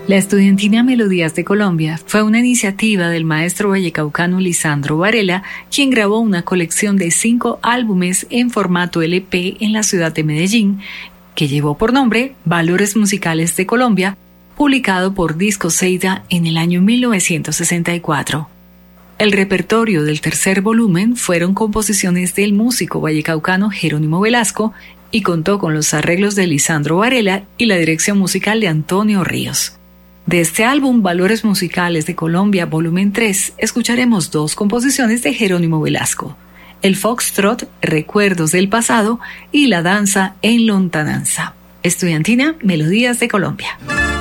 La Estudiantina Melodías de Colombia fue una iniciativa del maestro vallecaucano Lisandro Varela, quien grabó una colección de 5 álbumes en formato LP en la ciudad de Medellín, que llevó por nombre Valores Musicales de Colombia, publicado por Discoseida en el año 1964. El repertorio del tercer volumen fueron composiciones del músico vallecaucano Jerónimo Velasco y contó con los arreglos de Lisandro Varela y la dirección musical de Antonio Ríos. De este álbum, Valores Musicales de Colombia, volumen 3, escucharemos 2 composiciones de Jerónimo Velasco: el foxtrot Recuerdos del Pasado y la danza en lontananza. Estudiantina Melodías de Colombia.